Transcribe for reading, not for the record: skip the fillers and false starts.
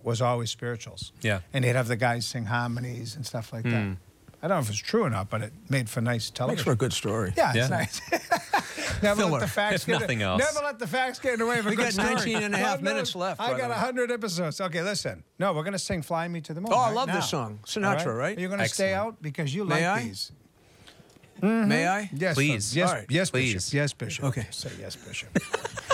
was always spirituals. Yeah. And he'd have the guys sing harmonies and stuff like that. I don't know if it's true or not, but it made for nice television. Makes for a good story. Yeah, Yeah. it's nice. Never Filler, let the facts if get nothing else. Never let the facts get in the way of a We good got story. 19 and a half minutes left, I by the got way. 100 episodes. Okay, listen. No, we're going to sing Fly Me to the Moon. Oh, I right love now. this song. All Sinatra, right? Are you going to stay Excellent. out? Because you May like I? these. May I? Yes, Please. Yes, All right. yes, Please. Bishop. Yes, Bishop. Okay. Say yes, Bishop.